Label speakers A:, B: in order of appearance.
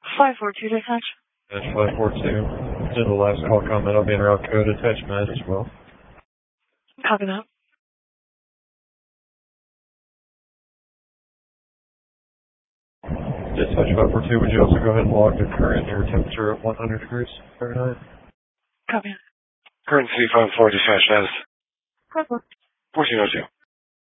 A: 542 dispatch.
B: That's 542. Did the last call comment, I'll be in route code, attach meds as well.
A: Copy that.
B: Dispatch 542, would you also go ahead and log the current air temperature at 100 degrees Fahrenheit?
A: Copy that.
C: Current C54 dispatch status.
A: 1402.